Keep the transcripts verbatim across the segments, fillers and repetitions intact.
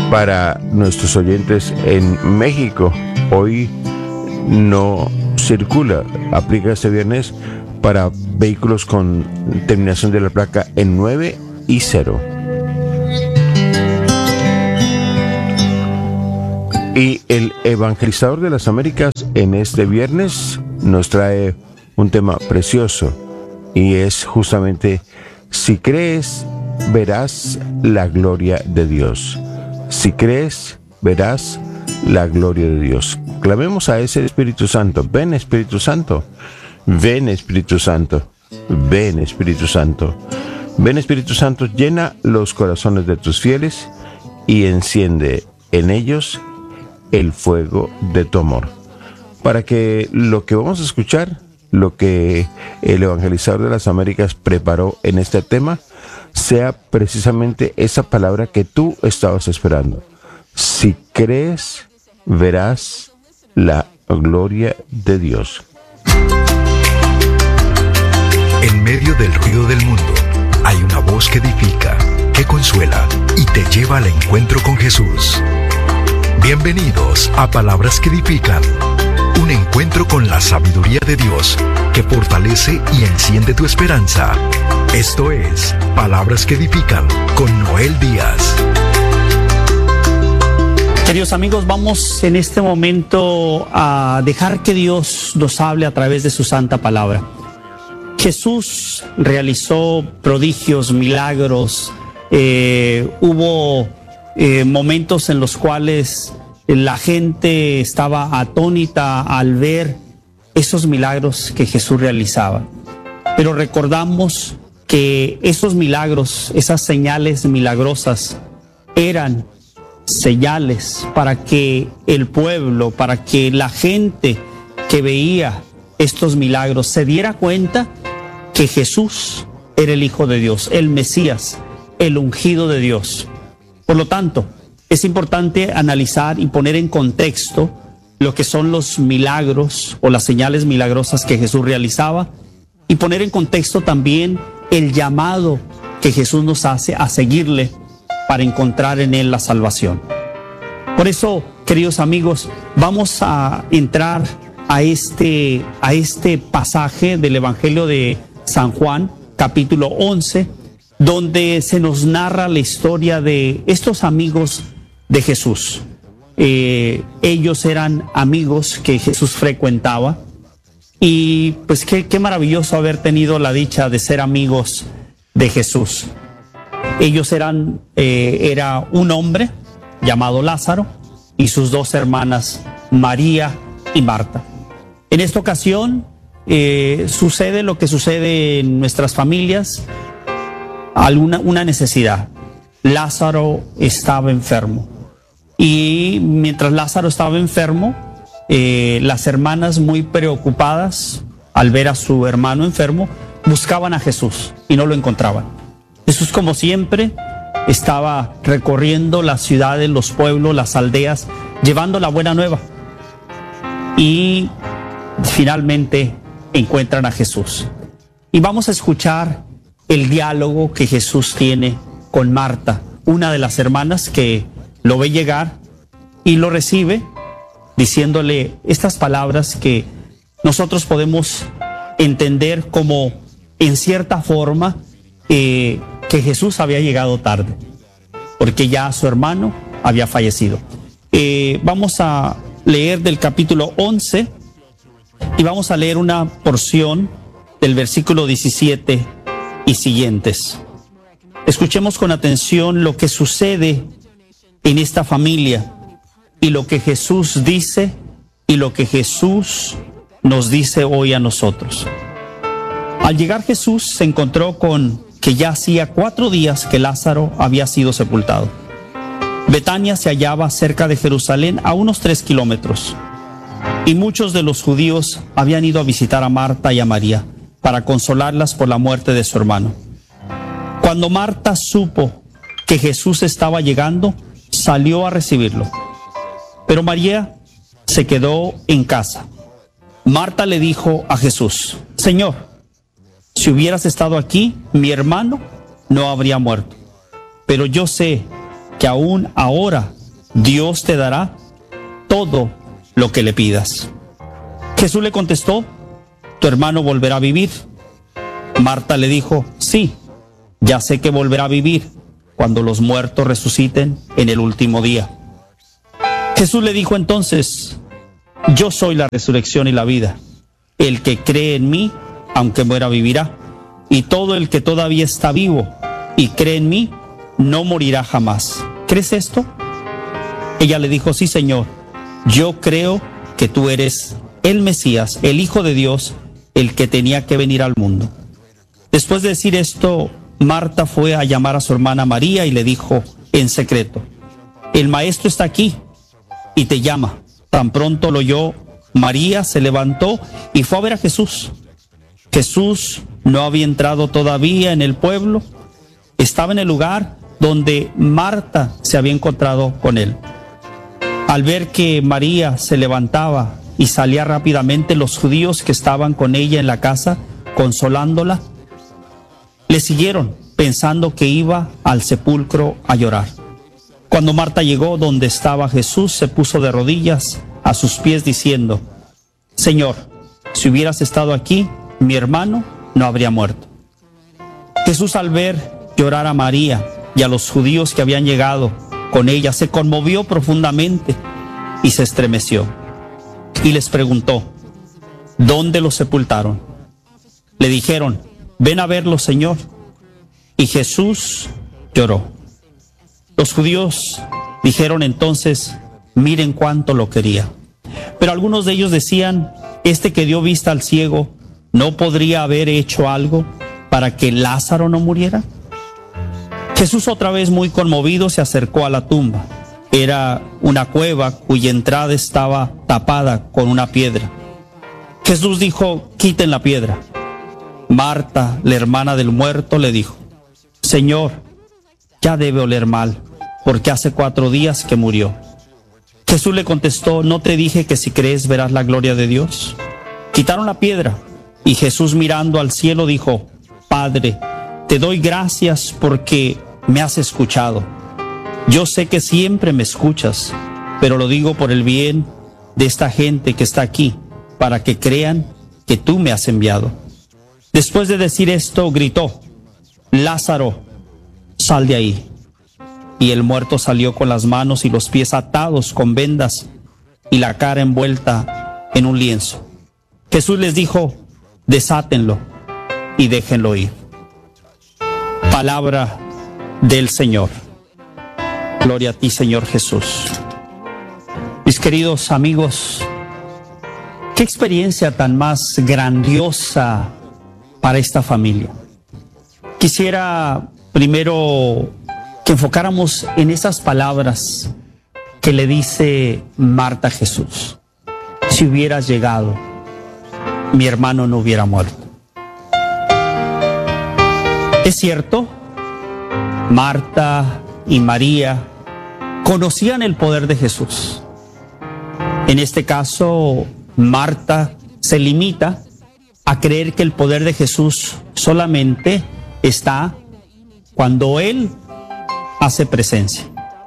para nuestros oyentes en México. Hoy no circula, aplica este viernes para vehículos con terminación de la placa en nueve y cero. Y el evangelizador de las Américas en este viernes nos trae un tema precioso, y es justamente: si crees, verás la gloria de Dios. Si crees, verás la gloria de Dios. Clamemos a ese Espíritu Santo. Ven, Espíritu Santo. Ven, Espíritu Santo. Ven, Espíritu Santo. Ven, Espíritu Santo, llena los corazones de tus fieles y enciende en ellos el fuego de tu amor, para que lo que vamos a escuchar, lo que el evangelizador de las Américas preparó en este tema, sea precisamente esa palabra que tú estabas esperando. Si crees, verás la gloria de Dios. En medio del ruido del mundo hay una voz que edifica, que consuela y te lleva al encuentro con Jesús. Bienvenidos a Palabras que Edifican, un encuentro con la sabiduría de Dios que fortalece y enciende tu esperanza. Esto es Palabras que Edifican con Noel Díaz. Queridos amigos, vamos en este momento a dejar que Dios nos hable a través de su santa palabra. Jesús realizó prodigios, milagros, eh, hubo eh, momentos en los cuales la gente estaba atónita al ver esos milagros que Jesús realizaba. Pero recordamos que esos milagros, esas señales milagrosas, eran señales para que el pueblo, para que la gente que veía estos milagros se diera cuenta que Jesús era el Hijo de Dios, el Mesías, el ungido de Dios. Por lo tanto, es importante analizar y poner en contexto lo que son los milagros o las señales milagrosas que Jesús realizaba, y poner en contexto también el llamado que Jesús nos hace a seguirle para encontrar en Él la salvación. Por eso, queridos amigos, vamos a entrar a este, a este pasaje del Evangelio de San Juan, capítulo once, donde se nos narra la historia de estos amigos de Jesús. Eh, ellos eran amigos que Jesús frecuentaba, y pues qué, qué maravilloso haber tenido la dicha de ser amigos de Jesús. Ellos eran, eh, era un hombre llamado Lázaro y sus dos hermanas, María y Marta. En esta ocasión eh, sucede lo que sucede en nuestras familias, alguna una necesidad. Lázaro estaba enfermo, y mientras Lázaro estaba enfermo, eh, las hermanas, muy preocupadas al ver a su hermano enfermo, buscaban a Jesús y no lo encontraban. Jesús, como siempre, estaba recorriendo las ciudades, los pueblos, las aldeas, llevando la buena nueva. Y finalmente encuentran a Jesús. Y vamos a escuchar el diálogo que Jesús tiene con Marta, una de las hermanas que lo ve llegar y lo recibe, diciéndole estas palabras que nosotros podemos entender como, en cierta forma, eh, que Jesús había llegado tarde, porque ya su hermano había fallecido. Eh, vamos a leer del capítulo once y vamos a leer una porción del versículo diecisiete y siguientes. Escuchemos con atención lo que sucede en esta familia y lo que Jesús dice y lo que Jesús nos dice hoy a nosotros. Al llegar Jesús se encontró con que ya hacía cuatro días que Lázaro había sido sepultado. Betania se hallaba cerca de Jerusalén, a unos tres kilómetros, y muchos de los judíos habían ido a visitar a Marta y a María para consolarlas por la muerte de su hermano. Cuando Marta supo que Jesús estaba llegando, salió a recibirlo, pero María se quedó en casa. Marta le dijo a Jesús: Señor, si hubieras estado aquí, mi hermano no habría muerto. Pero yo sé que aún ahora Dios te dará todo lo que le pidas. Jesús le contestó, tu hermano volverá a vivir. Marta le dijo, sí, ya sé que volverá a vivir cuando los muertos resuciten en el último día. Jesús le dijo entonces, yo soy la resurrección y la vida. El que cree en mí, aunque muera, vivirá. Y todo el que todavía está vivo y cree en mí, no morirá jamás. ¿Crees esto? Ella le dijo, sí, Señor, yo creo que tú eres el Mesías, el Hijo de Dios, el que tenía que venir al mundo. Después de decir esto, Marta fue a llamar a su hermana María y le dijo en secreto, el maestro está aquí y te llama. Tan pronto lo oyó, María se levantó y fue a ver a Jesús. Jesús no había entrado todavía en el pueblo, estaba en el lugar donde Marta se había encontrado con él. Al ver que María se levantaba y salía rápidamente, los judíos que estaban con ella en la casa, consolándola, le siguieron, pensando que iba al sepulcro a llorar. Cuando Marta llegó donde estaba Jesús, se puso de rodillas a sus pies diciendo, Señor, si hubieras estado aquí, mi hermano no habría muerto. Jesús, al ver llorar a María y a los judíos que habían llegado con ella, se conmovió profundamente y se estremeció. Y les preguntó, ¿dónde los sepultaron? Le dijeron, ven a verlo, Señor. Y Jesús lloró. Los judíos dijeron entonces, miren cuánto lo quería. Pero algunos de ellos decían, este que dio vista al ciego, ¿no podría haber hecho algo para que Lázaro no muriera? Jesús, otra vez muy conmovido, se acercó a la tumba. Era una cueva cuya entrada estaba tapada con una piedra. Jesús dijo, quiten la piedra. Marta, la hermana del muerto, le dijo, Señor, ya debe oler mal, porque hace cuatro días que murió. Jesús le contestó, ¿no te dije que si crees verás la gloria de Dios? Quitaron la piedra y Jesús, mirando al cielo, dijo, Padre, te doy gracias porque me has escuchado. Yo sé que siempre me escuchas, pero lo digo por el bien de esta gente que está aquí, para que crean que tú me has enviado. Después de decir esto, gritó, Lázaro, sal de ahí. Y el muerto salió con las manos y los pies atados con vendas y la cara envuelta en un lienzo. Jesús les dijo, desátenlo y déjenlo ir. Palabra del Señor. Gloria a ti, Señor Jesús. Mis queridos amigos, qué experiencia tan más grandiosa para esta familia. Quisiera primero que enfocáramos en esas palabras que le dice Marta a Jesús. Si hubieras llegado, mi hermano no hubiera muerto. Es cierto, Marta y María conocían el poder de Jesús. En este caso, Marta se limita a creer que el poder de Jesús solamente está cuando Él hace presencia.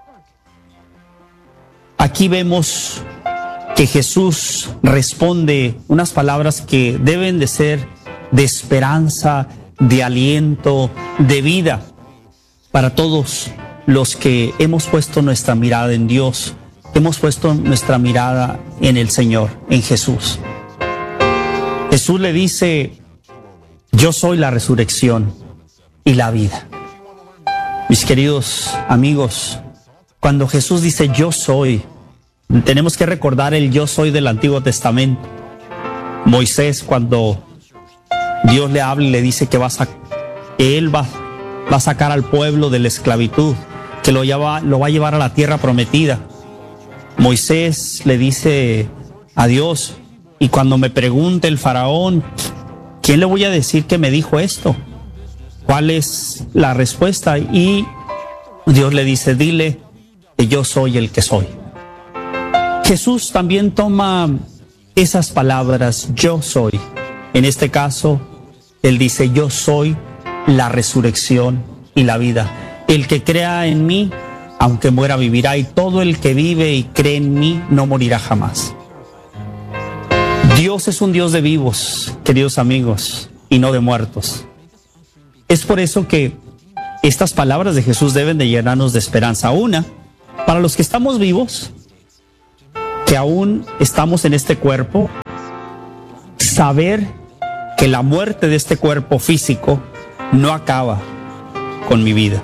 Aquí vemos que Jesús responde unas palabras que deben de ser de esperanza, de aliento, de vida para todos los que hemos puesto nuestra mirada en Dios, hemos puesto nuestra mirada en el Señor, en Jesús. Jesús le dice, yo soy la resurrección y la vida. Mis queridos amigos, cuando Jesús dice yo soy, tenemos que recordar el yo soy del Antiguo Testamento. Moisés, cuando Dios le habla y le dice que, va a, que Él va, va a sacar al pueblo de la esclavitud, que lo, lleva, lo va a llevar a la tierra prometida. Moisés le dice a Dios, y cuando me pregunte el faraón, ¿quién le voy a decir que me dijo esto? ¿Cuál es la respuesta? Y Dios le dice, dile que yo soy el que soy. Jesús también toma esas palabras, yo soy. En este caso, Él dice, yo soy la resurrección y la vida. El que crea en mí, aunque muera vivirá, y todo el que vive y cree en mí no morirá jamás. Dios es un Dios de vivos, queridos amigos, y no de muertos. Es por eso que estas palabras de Jesús deben de llenarnos de esperanza. Una, para los que estamos vivos, que aún estamos en este cuerpo, saber que la muerte de este cuerpo físico no acaba con mi vida.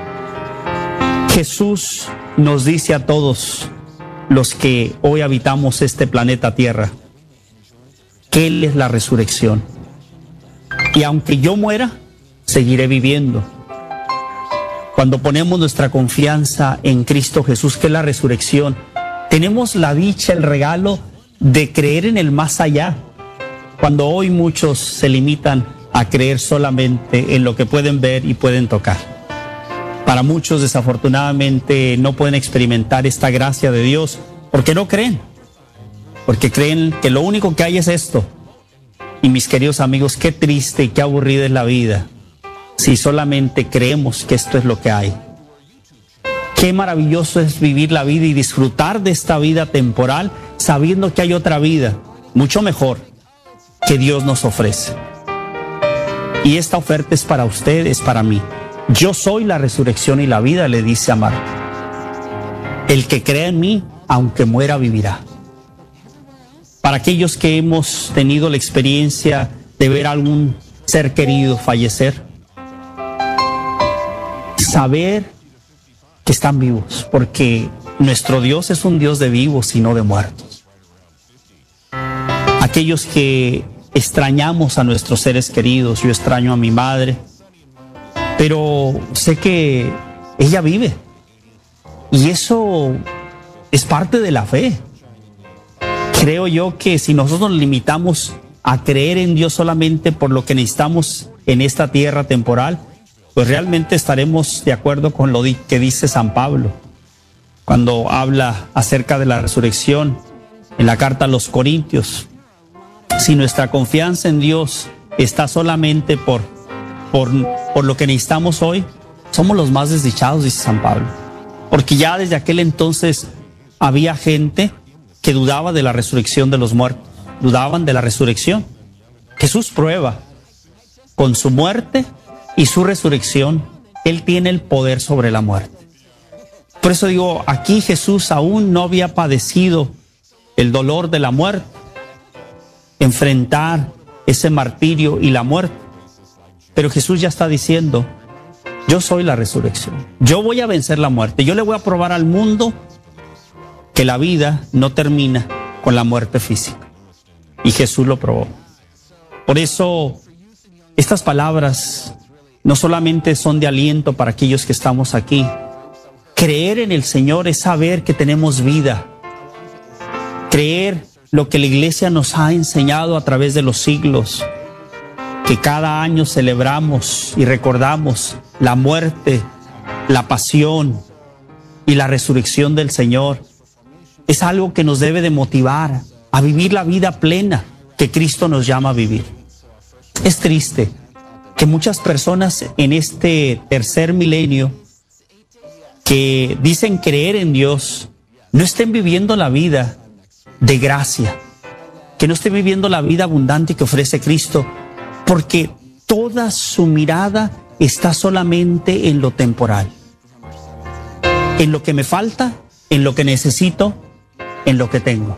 Jesús nos dice a todos los que hoy habitamos este planeta Tierra que Él es la resurrección. Y aunque yo muera, seguiré viviendo. Cuando ponemos nuestra confianza en Cristo Jesús, que es la resurrección, tenemos la dicha, el regalo de creer en el más allá. Cuando hoy muchos se limitan a creer solamente en lo que pueden ver y pueden tocar. Para muchos, desafortunadamente, no pueden experimentar esta gracia de Dios porque no creen. Porque creen que lo único que hay es esto. Y mis queridos amigos, qué triste y qué aburrida es la vida si solamente creemos que esto es lo que hay. Qué maravilloso es vivir la vida y disfrutar de esta vida temporal sabiendo que hay otra vida, mucho mejor, que Dios nos ofrece. Y esta oferta es para usted, es para mí. Yo soy la resurrección y la vida, le dice a Marta. El que crea en mí, aunque muera, vivirá. Para aquellos que hemos tenido la experiencia de ver a algún ser querido fallecer, saber que están vivos, porque nuestro Dios es un Dios de vivos y no de muertos. Aquellos que extrañamos a nuestros seres queridos, yo extraño a mi madre, pero sé que ella vive. Y eso es parte de la fe. Creo yo que si nosotros nos limitamos a creer en Dios solamente por lo que necesitamos en esta tierra temporal, pues realmente estaremos de acuerdo con lo que dice San Pablo cuando habla acerca de la resurrección en la carta a los Corintios. Si nuestra confianza en Dios está solamente por, por, por lo que necesitamos hoy, somos los más desdichados, dice San Pablo. Porque ya desde aquel entonces había gente que dudaba de la resurrección de los muertos, dudaban de la resurrección. Jesús prueba con su muerte y su resurrección, Él tiene el poder sobre la muerte. Por eso digo, aquí Jesús aún no había padecido el dolor de la muerte, enfrentar ese martirio y la muerte. Pero Jesús ya está diciendo, yo soy la resurrección, yo voy a vencer la muerte, yo le voy a probar al mundo que la vida no termina con la muerte física. Y Jesús lo probó. Por eso, estas palabras no solamente son de aliento para aquellos que estamos aquí. Creer en el Señor es saber que tenemos vida. Creer lo que la Iglesia nos ha enseñado a través de los siglos, que cada año celebramos y recordamos la muerte, la pasión y la resurrección del Señor. Es algo que nos debe de motivar a vivir la vida plena que Cristo nos llama a vivir. Es triste que muchas personas en este tercer milenio que dicen creer en Dios no estén viviendo la vida de gracia, que no estén viviendo la vida abundante que ofrece Cristo, porque toda su mirada está solamente en lo temporal, en lo que me falta, en lo que necesito, en lo que tengo.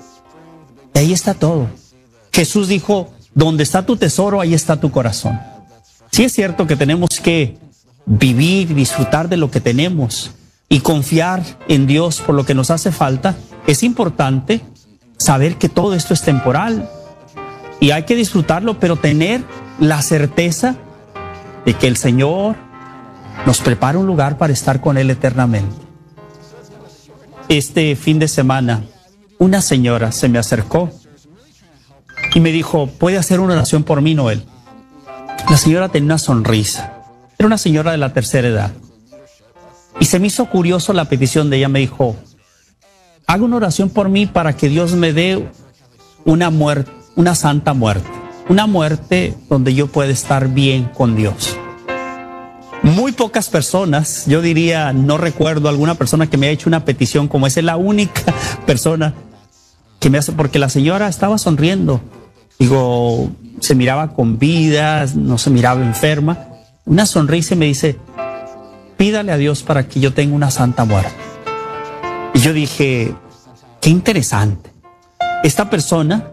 Y ahí está todo. Jesús dijo, donde está tu tesoro, ahí está tu corazón. Sí es cierto que tenemos que vivir, disfrutar de lo que tenemos y confiar en Dios por lo que nos hace falta. Es importante saber que todo esto es temporal y hay que disfrutarlo, pero tener la certeza de que el Señor nos prepara un lugar para estar con Él eternamente. Este fin de semana, una señora se me acercó y me dijo, ¿puede hacer una oración por mí, Noel? La señora tenía una sonrisa. Era una señora de la tercera edad. Y se me hizo curioso la petición de ella. Me dijo, haga una oración por mí para que Dios me dé una muerte, una santa muerte. Una muerte donde yo pueda estar bien con Dios. Muy pocas personas, yo diría, no recuerdo alguna persona que me haya hecho una petición como esa. Es la única persona que me hace, porque la señora estaba sonriendo. Digo, se miraba con vida, no se miraba enferma. Una sonrisa y me dice, pídale a Dios para que yo tenga una santa muerte. Y yo dije, qué interesante. Esta persona